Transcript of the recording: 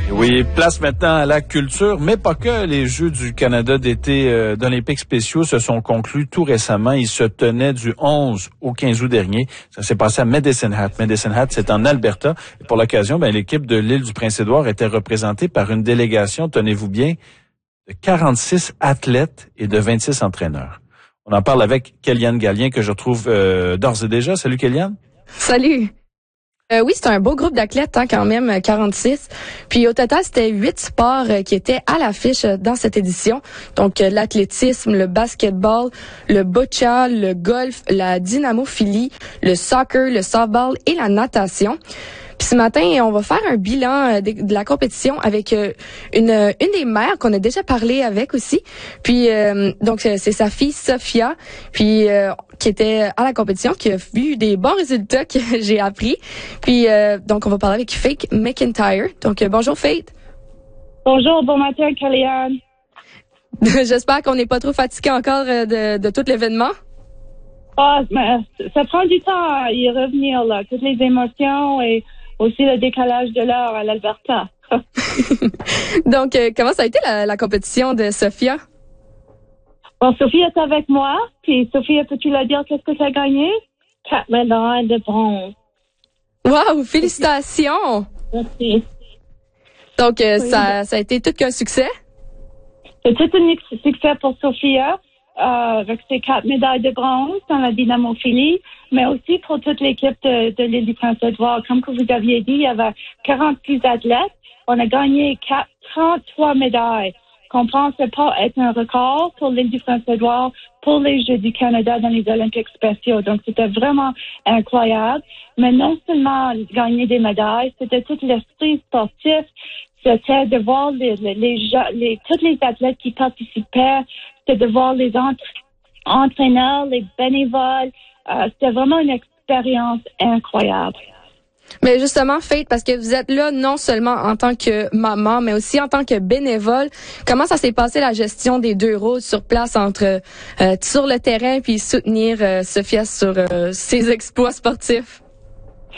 Oui, place maintenant à la culture, mais pas que. Les Jeux du Canada d'été d'Olympiques spéciaux se sont conclus tout récemment. Ils se tenaient du 11 au 15 août dernier. Ça s'est passé à Medicine Hat. Medicine Hat, c'est en Alberta. Et pour l'occasion, l'équipe de l'île du Prince-Édouard était représentée par une délégation, tenez-vous bien, de 46 athlètes et de 26 entraîneurs. On en parle avec Kéliane Gallien, que je retrouve d'ores et déjà. Salut Kéliane. Salut. Oui, c'est un beau groupe d'athlètes, quand même, 46. Puis au total, c'était 8 sports qui étaient à l'affiche dans cette édition. Donc l'athlétisme, le basketball, le boccia, le golf, la dynamophilie, le soccer, le softball et la natation. Puis ce matin, on va faire un bilan de la compétition avec une des mères qu'on a déjà parlé avec aussi. Puis donc c'est sa fille Sophia, puis qui était à la compétition, qui a vu des bons résultats que j'ai appris. Puis donc on va parler avec Faith McIntyre. Donc bonjour Faith. Bonjour, bon matin Kéliane. J'espère qu'on n'est pas trop fatigué encore de tout l'événement. Ah, mais ça prend du temps à y revenir là, toutes les émotions et aussi le décalage de l'heure à l'Alberta. Donc, comment ça a été la compétition de Sophia? Bon, Sophia est avec moi. Puis, Sophia, peux-tu la dire qu'est-ce que tu as gagné? 4 médailles de bronze. Wow! Félicitations! Merci. Donc, oui. ça a été tout qu'un succès? C'est tout un succès pour Sophia. Avec ses 4 médailles de bronze dans la dynamophilie, mais aussi pour toute l'équipe de l'île du Prince-Édouard. Comme que vous aviez dit, il y avait 46 athlètes. On a gagné 33 médailles, qu'on pensait pas être un record pour l'île du Prince-Édouard pour les Jeux du Canada dans les Olympiques spéciaux. Donc, c'était vraiment incroyable. Mais non seulement gagner des médailles, c'était tout l'esprit sportif. C'était de voir tous les athlètes qui participaient, c'était de voir les entraîneurs, les bénévoles. C'était vraiment une expérience incroyable. Mais justement, Faith, parce que vous êtes là non seulement en tant que maman, mais aussi en tant que bénévole. Comment ça s'est passé la gestion des deux rôles sur place entre sur le terrain puis soutenir Sophia sur ses exploits sportifs?